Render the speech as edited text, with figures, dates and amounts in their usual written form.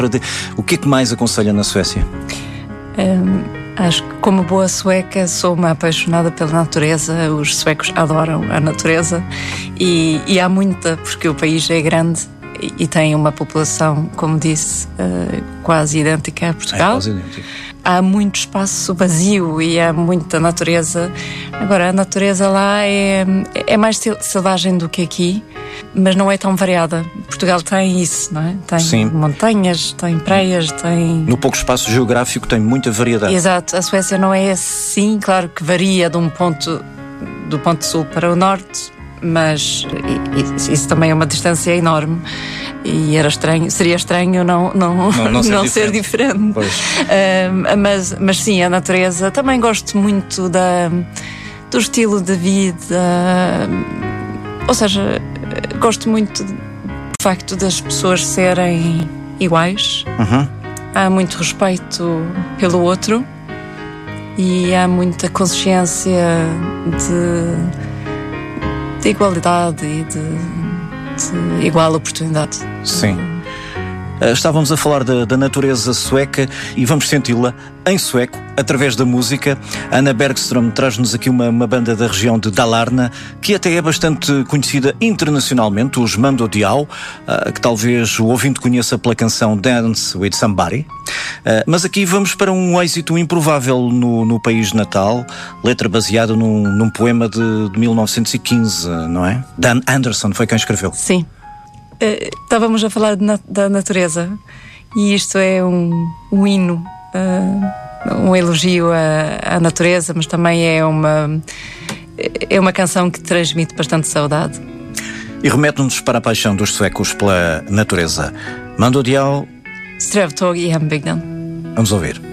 O que é que mais aconselha na Suécia? Acho que, como boa sueca, sou uma apaixonada pela natureza. Os suecos adoram a natureza e há muita, porque o país é grande e tem uma população, como disse, quase idêntica a Portugal. É quase idêntica. Há muito espaço vazio e há muita natureza. Agora, a natureza lá é mais selvagem do que aqui, mas não é tão variada. Portugal tem isso, não é? Tem Sim. montanhas, tem praias, tem... No pouco espaço geográfico tem muita variedade. Exato, a Suécia não é assim, claro que varia do ponto sul para o norte, mas isso também é uma distância enorme. E seria estranho não ser diferente. Mas sim, a natureza. Também gosto muito do estilo de vida. Ou seja, gosto muito do facto das pessoas serem iguais. Uhum. Há muito respeito pelo outro e há muita consciência de igualdade e de igual oportunidade. Sim. Estávamos a falar da natureza sueca e vamos senti-la em sueco, através da música. Anna Bergström traz-nos aqui uma banda da região de Dalarna, que até é bastante conhecida internacionalmente, os Mando Diao, que talvez o ouvinte conheça pela canção Dance with Somebody. Mas aqui vamos para um êxito improvável no país natal, letra baseada num poema de 1915, não é? Dan Anderson foi quem escreveu. Sim. Estávamos a falar da natureza e isto é um hino, um elogio à natureza, mas também é uma canção que transmite bastante saudade. E remete-nos para a paixão dos suecos pela natureza. Mando Diao, Strävtåg i hembygden. vamos ouvir.